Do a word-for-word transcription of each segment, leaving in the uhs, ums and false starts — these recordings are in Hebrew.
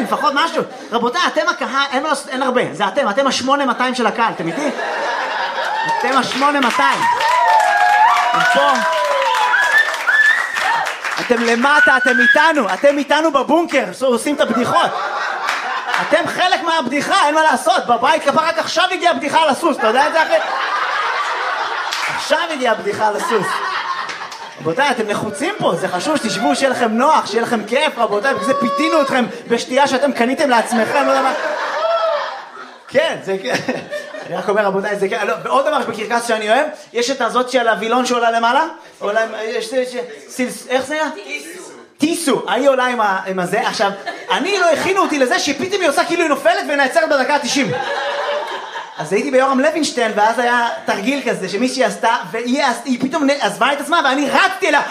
לפחות משהו. רבותיי, אתם הקהל, אין, אין הרבה, זה אתם, אתם השמונה מאתיים של הקהל, אתם איתי? אתם השמונה מאתיים. אתם פה. אתם למטה, אתם איתנו, אתם איתנו בבונקר, עושים את הבדיחות. אתם חלק מהבדיחה, אין מה לעשות, בבית כבר רק עכשיו הגיעה הבדיחה על הסוס, אתה יודע את זה אחי? עכשיו הגיעה הבדיחה על הסוס. רבותיי, אתם לחוצים פה, זה חשוב שתשבו, שיהיה לכם נוח, שיהיה לכם כיף, רבותיי, בגלל זה פיתינו אתכם בשתייה שאתם קניתם לעצמכם, לא יודע מה... כן, זה כן. אני רק אומר, רבותיי, זה כן. ועוד דבר בקרקס שאני אוהב, יש את הזאת של הווילון שעולה למעלה, עולה, יש... איך זה היה? טיסו. טיסו, אני עולה עם הזה. עכשיו, אני לא הכינו אותי לזה שפתאום היא עושה כאילו היא נופלת ונעצרת בדקה ה-תשעים. אז הייתי ביורם לוינשטיין, ואז היה תרגיל כזה שמישהי עשתה, והיא פתאום עזבה את עצמה, ואני רצתי אליה,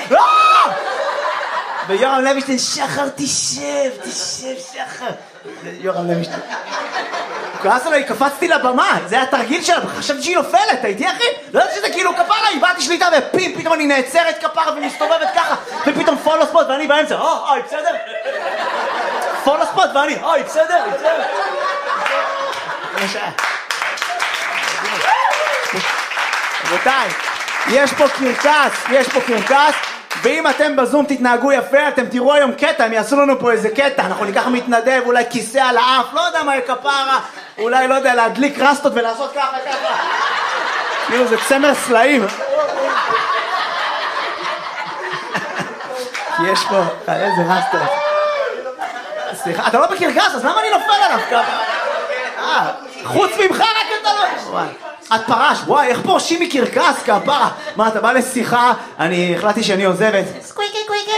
ויורם לוינשטיין, שחר, תשב, תשב, שחר. יורם לוינשטיין. הוא כעס עליי, קפצתי לבמה, זה היה תרגיל שלה, חשבתי שהיא נופלת, הייתי אחי? לא יודעת שזה כאילו כפרה, איבדתי שליטה, ופים, פתאום אני נעצרת כפרה ומסתובבת ככה, ופתאום פולו ספוט, ואני באמצע, או, אוי, בסדר? פולו ספוט, ואני, אוי, בסדר, בסדר. רבותיי, יש פה קרקס, יש פה קרקס, ואם אתם בזום תתנהגו יפה, אתם תראו היום קטע, הם יעשו לנו פה איזה קטע, אנחנו ניקח מתנדב, אולי כיסא על האף, לא יודע מה כפרה, אולי לא יודע להדליק רסטות ולעשות ככה ככה, כאילו זה צמר סלעים. כי יש פה, איזה רסטות. סליחה, אתה לא בקרקס, אז למה אני נופל עליו ככה? אה, חוץ ממך רק אתה לא... את פרש, וואי, איך פורשים מקרקס, כפרה? מה, אתה בא לשיחה, אני החלטתי שאני עוזבת. סקוויקי, קוויקי.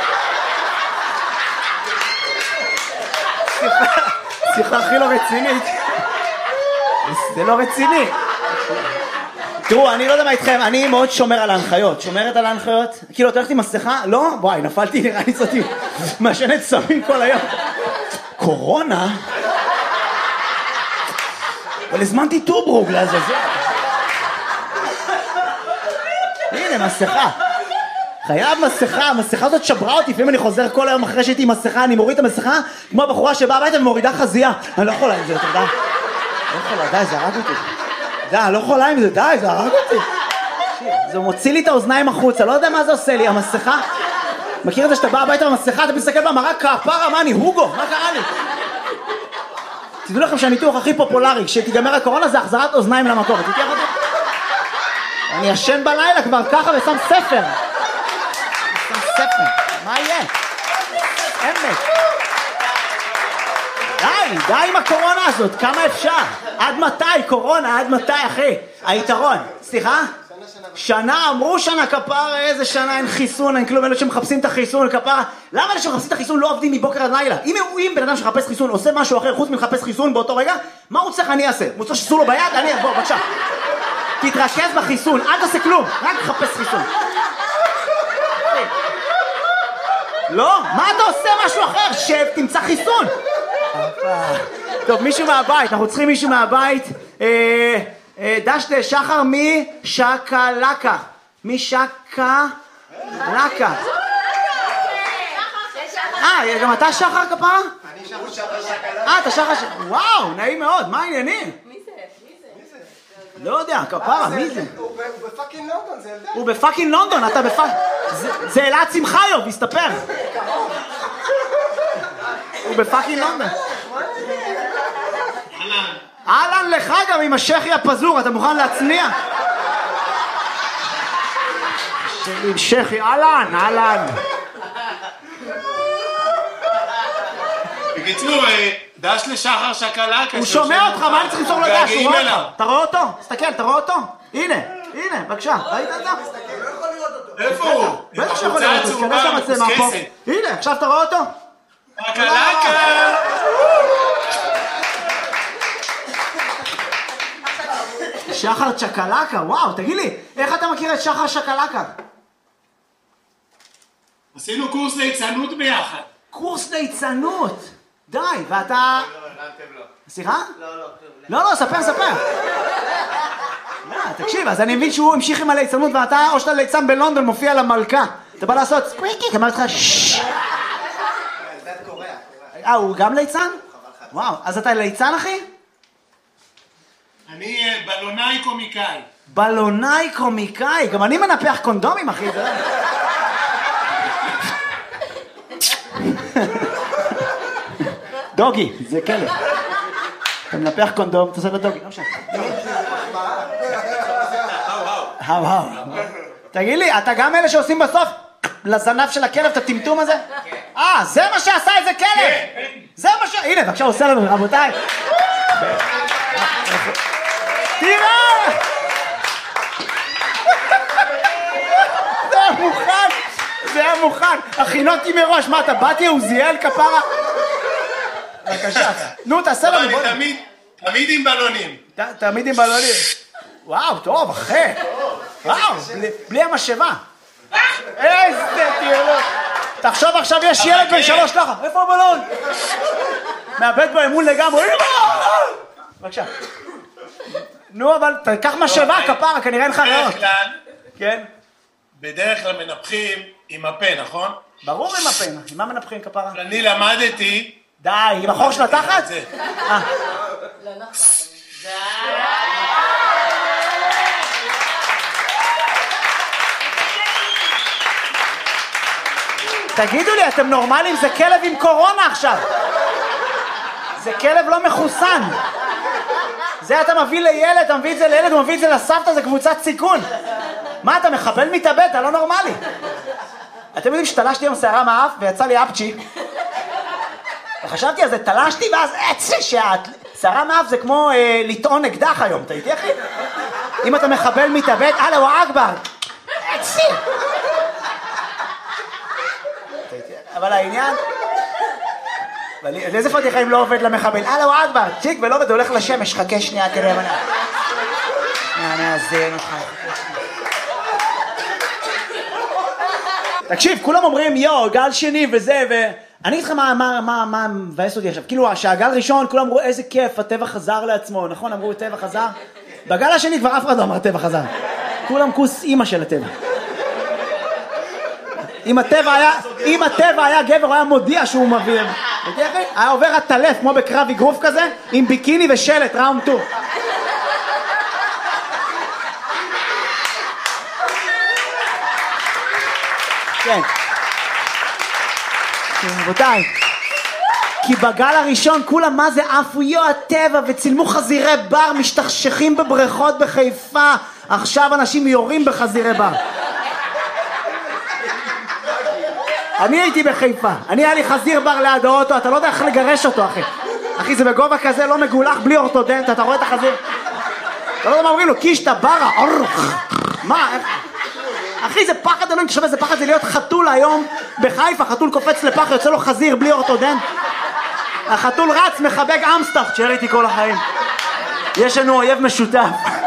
שיחה הכי לא רצינית. זה לא רציני. תראו, אני לא יודע מה איתכם, אני מאוד שומר על ההנחיות. שומרת על ההנחיות? כאילו, אתה הולכת עם מסכה? לא? וואי, נפלתי, נראה לי זאתי. משנת סמים כל היום. קורונה? אבל הזמנתי טוברוק לעזאזל. הנה, מסכה. חייב מסכה, המסכה הזאת שברה אותי, לפעמים אני חוזר כל היום אחרי שהייתי עם מסכה, אני מוריד את המסכה, כמו הבחורה שבאה הביתה ומורידה חזייה. אני לא יכולה עם זה, אתה יודע? לא יכולה, די, זה הרג אותי. די, אני לא יכולה עם זה, די, זה הרג אותי. זה מוציא לי את האוזניים החוצה, לא יודע מה זה עושה לי, המסכה. מכיר את זה שאתה בא הביתה במסכה, אתה מסתכל במראה, כפרה, מה אני, הוגו, מה קרה לי? תדעו לכם שהניתוח הכי פופולרי, כשתיגמר הקורונה זה החזרת אוזניים למקום. תתייח אותי? אני ישן בלילה כבר ככה ושם ספר. שם ספר. מה יהיה? אמת. די, די עם הקורונה הזאת. כמה אפשר? עד מתי? קורונה, עד מתי, אחי? היתרון. סליחה? שנה, אמרו שנה כפרה, איזה שנה, אין חיסון, אין כלום, אלו שמחפשים את החיסון, כפרה. למה אלה שמחפשים את החיסון לא עובדים מבוקר עד לילה? אם, אם בן אדם שמחפש חיסון עושה משהו אחר חוץ מלחפש חיסון באותו רגע, מה הוא צריך אני אעשה? הוא צריך שסו לו ביד? אני, בוא, בבקשה. תתרכז בחיסון, אל תעשה כלום, רק תחפש חיסון. לא? מה אתה עושה משהו אחר? שב, תמצא חיסון. טוב, מישהו מהבית, אנחנו צריכים מישהו מהבית. אה... דשדה, שחר משקלקה. משקלקה. אה, גם אתה שחר כפרה? אני שחר שקלקה. אה, אתה שחר שקלקה. וואו, נעים מאוד, מה העניינים? מי זה? מי זה? לא יודע, כפרה, מי זה? הוא בפאקינג לונדון, זה ילדה. הוא בפאקינג לונדון, אתה בפאקינג... זה אלעד שמחיוב, הסתפר. הוא בפאקינג לונדון. אהלן לך גם עם השכי הפזור, אתה מוכן להצניע? עם שכי, אהלן, אהלן. בקיצור, דש לשחר שקלקה. הוא שומע אותך, מה אני צריך למסור לו דש? הוא רואה אותך. אתה רואה אותו? תסתכל, אתה רואה אותו? הנה, הנה, בבקשה. ראית את זה? לא יכול לראות אותו. איפה הוא? בטח שיכול לראות, תסתכל למצלמה פה. הנה, עכשיו אתה רואה אותו? שקלקה! שחר שקלקה, וואו, תגיד לי, איך אתה מכיר את שחר שקלקה? עשינו קורס ליצנות ביחד. קורס ליצנות? די, ואתה... לא, הבנתם לא. סליחה? לא, לא. לא, לא, ספר, ספר. תקשיב, אז אני מבין שהוא המשיך עם הליצנות ואתה, או שאתה ליצן בלונדון, מופיע למלכה. אתה בא לעשות סקוויקי, אמר לך ששש. ילדת קוריאה. אה, הוא גם ליצן? וואו, אז אתה ליצן, אחי? אני בלונאי קומיקאי. בלונאי קומיקאי, גם אני מנפח קונדומים, אחי, זה... דוגי, זה כלב. אתה מנפח קונדום, אתה עושה לדוגי, לא משנה. האו, האו. תגיד לי, אתה גם אלה שעושים בסוף לזנב של הכלב את הטמטום הזה? אה, זה מה שעשה איזה כלב! זה מה ש... הנה, בבקשה, עושה לנו, רבותיי. תראה! זה היה מוכן! זה היה מוכן! הכינותי מראש, מה אתה באתי עוזיאל כפרה? בבקשה, נו תעשה לנו. אני תמיד, תמיד עם בלונים. תמיד עם בלונים. וואו, טוב, אחי. וואו, בלי המשאבה. איזה תיאלות. תחשוב עכשיו יש ילד בן שלוש ככה. איפה הבלון? מאבד באמון לגמרי. בבקשה. נו, אבל תקח משאבה כפרה, כנראה אין לך ריאות. בדרך כלל, כן. בדרך כלל מנפחים עם הפה, נכון? ברור עם הפה. עם מה מנפחים כפרה? אני למדתי... די, עם החור של התחת? זה. אה. לא נכון. תגידו לי, אתם נורמלים? זה כלב עם קורונה עכשיו. זה כלב לא מחוסן. זה אתה מביא לילד, אתה מביא את זה לילד, הוא מביא את זה לסבתא, זה קבוצת סיכון. מה, אתה מחבל מתאבד? אתה לא נורמלי. אתם יודעים שתלשתי עם שערה מהאף ויצא לי אפצ'י. וחשבתי על זה, תלשתי ואז עצי שאת... שערה מהאף זה כמו אה, לטעון אקדח היום, אתה איתי אחי? אם אתה מחבל מתאבד, אללה ואכבר. עצי. אבל העניין... איזה פתיחה אם לא עובד למחבל? אללה ואכבר, צ'יק ולא עובד, הולך לשמש, חכה שנייה כדי מנה. נאזן אותך. תקשיב, כולם אומרים יו, גל שני וזה ו... אני אגיד לך מה, מה, מה, מה מבאס אותי עכשיו, כאילו שהגל ראשון כולם אמרו איזה כיף, הטבע חזר לעצמו, נכון? אמרו הטבע חזר? בגל השני כבר אף אחד לא אמר הטבע חזר, כולם כוס אימא של הטבע. אם הטבע היה, אם הטבע היה גבר, הוא היה מודיע שהוא מביא, היה עובר הטלף כמו בקרב אגרוף כזה, עם ביקיני ושלט, ראונד טו. כן. רבותיי, כי בגל הראשון כולם מה זה עפו יו הטבע וצילמו חזירי בר משתכשכים בבריכות בחיפה, עכשיו אנשים יורים בחזירי בר. אני הייתי בחיפה, אני היה לי חזיר בר ליד האוטו, אתה לא יודע איך לגרש אותו אחי. אחי זה בגובה כזה לא מגולח בלי אורתודנט, אתה רואה את החזיר? אתה לא יודע מה אומרים לו, קישטה ברה, אורוך. מה? אחי זה פחד אלוהים, תשמע, זה פחד זה להיות חתול היום בחיפה, חתול קופץ לפח, יוצא לו חזיר בלי אורתודנט. החתול רץ, מחבק אמסטאפ, תשאר איתי כל החיים. יש לנו אויב משותף.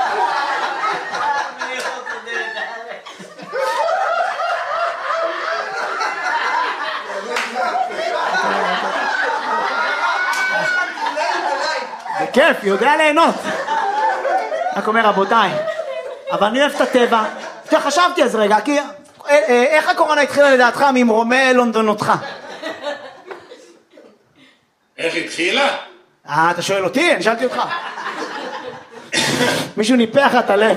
זה כיף, יודע ליהנות. רק אומר רבותיי, אבל אני אוהב את הטבע. חשבתי אז רגע, כי איך הקורונה התחילה לדעתך ממרומי לונדונותך? איך התחילה? אה, אתה שואל אותי? אני שאלתי אותך. מישהו ניפח את הלב.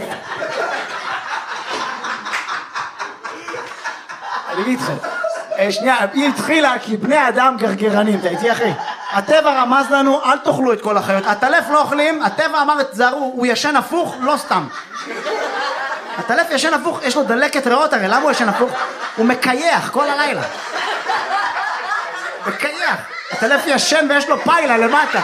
אני אגיד לך, שנייה, היא התחילה כי בני אדם גרגרנים, אתה איתי אחי? הטבע רמז לנו, אל תאכלו את כל החיות. הטלף לא אוכלים, הטבע אמר את זהרו, הוא ישן הפוך, לא סתם. הטלף ישן הפוך, יש לו דלקת ריאות, הרי למה הוא ישן הפוך? הוא מקייח כל הלילה. מקייח. הטלף ישן ויש לו פיילה למטה.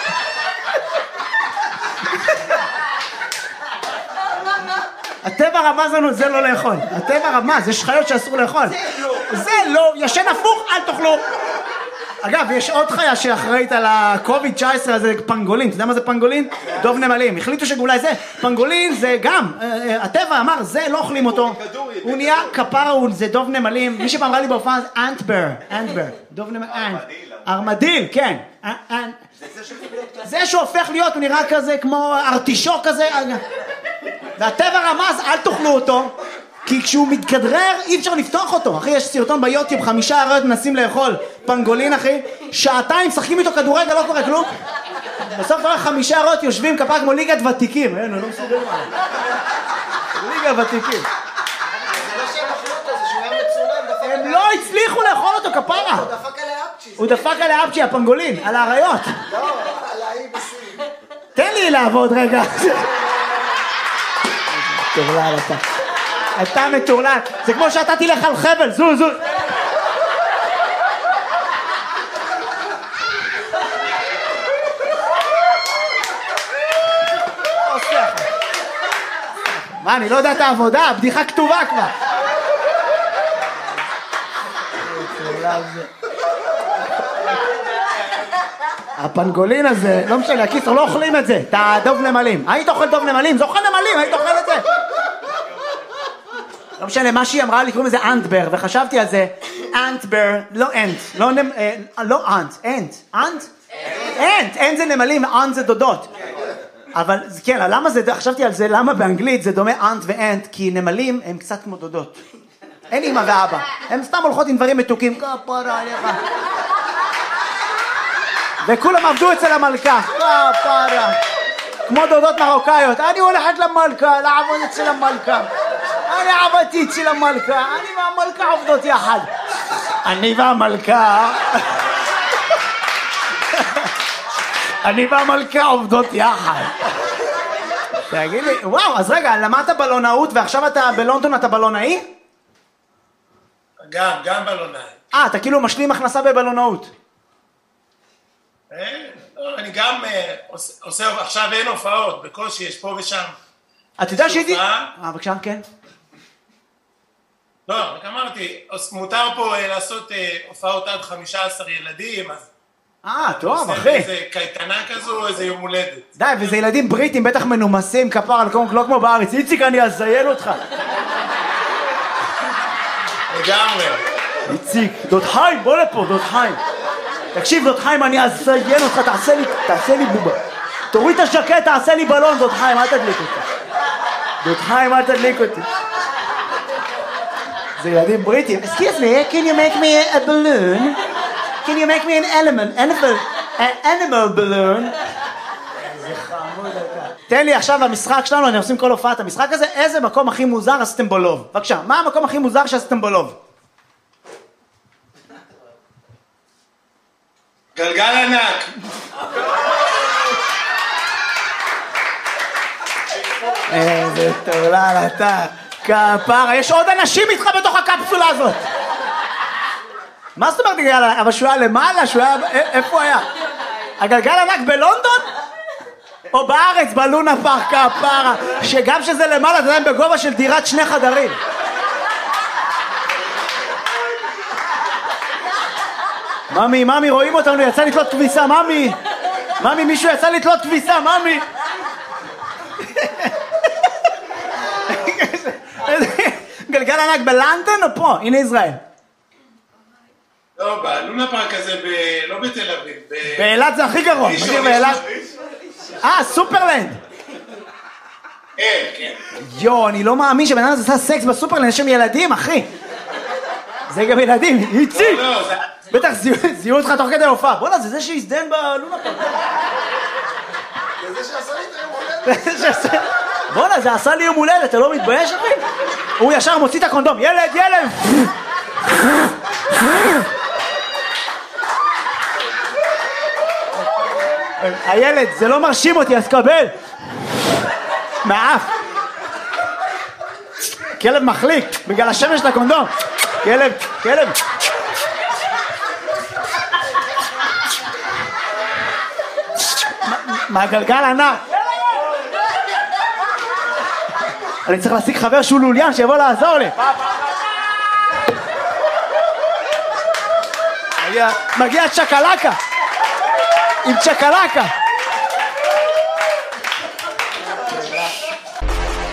הטבע רמז לנו, זה לא לאכול. הטבע רמז, יש חיות שאסור לאכול. זה לא. זה לא, ישן הפוך, אל תאכלו. אגב, יש עוד חיה שאחראית על ה-קוביד תשע עשרה, זה פנגולין. אתה יודע מה זה פנגולין? דוב נמלים. החליטו שאולי זה, פנגולין זה גם, הטבע אמר, זה לא אוכלים אותו. הוא נהיה כפרה, זה דוב נמלים. מי שפעם ראה לי בהופעה זה אנטבר, אנטבר. דוב נמלים, ארמדיל, כן. זה שהוא הופך להיות, הוא נראה כזה כמו ארטישוק כזה. והטבע רמז, אל תאכלו אותו. כי כשהוא מתכדרר אי אפשר לפתוח אותו. אחי, יש סרטון ביוטיוב, חמישה אריות מנסים לאכול פנגולין, אחי, שעתיים משחקים איתו כדורגל, לא קורה כלום. בסוף כבר חמישה אריות יושבים כפרה כמו ליגת ותיקים. אין, הוא לא מסוגל מה. ליגת ותיקים. הם לא הצליחו לאכול אותו כפרה. הוא דפק עליה אפצ'י. הוא דפק עליה אפצ'י, הפנגולין, על האריות. לא, על האי בסין. תן לי לעבוד רגע. מטורלל אתה. אתה מטורלל. זה כמו שאתה תלך על חבל, זו, זו. מה, אני לא יודע את העבודה, הבדיחה כתובה כבר. הפנגולין הזה, לא משנה, הקיסר, לא אוכלים את זה, את הדוב נמלים. היית אוכל דוב נמלים? זה אוכל נמלים, היית אוכל את זה. לא משנה, מה שהיא אמרה לי, קוראים לזה אנטבר, וחשבתי על זה, אנטבר, לא אנט, לא נמ... לא אנט, אנט, אנט? אנט, אנט זה נמלים, אנט זה דודות. אבל כן, למה זה, חשבתי על זה, למה באנגלית זה דומה אנט ואנט, כי נמלים הם קצת כמו דודות. אין אמא ואבא, הם סתם הולכות עם דברים מתוקים, כפרה עליך. וכולם עבדו אצל המלכה, כפרה. כמו דודות מרוקאיות, אני הולכת למלכה, לעבוד אצל המלכה. אני עבדתי אצל המלכה, אני והמלכה עובדות יחד. אני והמלכה... אני והמלכה עובדות יחד. תגיד לי, וואו, אז רגע, למדת בלונאות ועכשיו אתה בלונדון, אתה בלונאי? גם, גם בלונאי. אה, אתה כאילו משלים הכנסה בבלונאות. אני גם עושה, עכשיו אין הופעות, בקושי יש פה ושם. אתה יודע שהייתי... אה, בבקשה, כן. לא, רק אמרתי, מותר פה לעשות הופעות עד חמישה עשר ילדים, אז... אה, טוב, אחי. איזה קייטנה כזו, איזה יום הולדת. די, וזה ילדים בריטים, בטח מנומסים, כפר על קום, לא כמו בארץ. איציק, אני אזיין אותך. לגמרי. איציק, דוד חיים, בוא לפה, דוד חיים. תקשיב, דוד חיים, אני אזיין אותך, תעשה לי, תעשה לי בובה. תוריד את השקט, תעשה לי בלון, דוד חיים, אל תדליק אותי. דוד חיים, אל תדליק אותי. זה ילדים בריטים. Excuse me, can you make me a balloon? Can you make me an element, animal, an animal balloon? איזה חמוד אתה. תן לי עכשיו המשחק שלנו, אני עושים כל הופעת המשחק הזה, איזה מקום הכי מוזר עשיתם בלוב? בבקשה, מה המקום הכי מוזר שעשיתם בלוב? גלגל ענק. איזה טורלל אתה, כפרה, יש עוד אנשים איתך בתוך הקפסולה הזאת. מה זאת אומרת גלגל ענק? אבל שהוא היה למעלה, שהוא היה... איפה הוא היה? הגלגל ענק בלונדון? או בארץ, בלונה פארק, כפרה, שגם שזה למעלה, אתה יודע, בגובה של דירת שני חדרים. ממי, ממי, רואים אותנו, יצא לתלות כביסה, ממי. ממי, מישהו יצא לתלות כביסה, ממי. גלגל ענק בלונדון או פה? הנה ישראל. לא, בלונה פארק הזה, לא בתל אביב. באילת זה הכי גרוע. אה, סופרלנד. כן, כן. יו, אני לא מאמין שבן אדם עשה סקס בסופרלנד, יש שם ילדים, אחי. זה גם ילדים, איציק. לא, זה... בטח זיהו אותך תוך כדי הופעה. בוא'נה, זה זה שהזדן בלונה פארק. זה זה שעשה לי את היום הולדת. בוא'נה, זה עשה לי יום הולדת, אתה לא מתבייש, אחי? הוא ישר מוציא את הקונדום, ילד, ילד! הילד, זה לא מרשים אותי, אז קבל. מהאף. כלב מחליק, בגלל השמש של הקונדום. כלב, כלב. מהגלגל ענק. אני צריך להשיג חבר שהוא לוליין שיבוא לעזור לי. מגיע צ'קלקה עם צ'קלקה.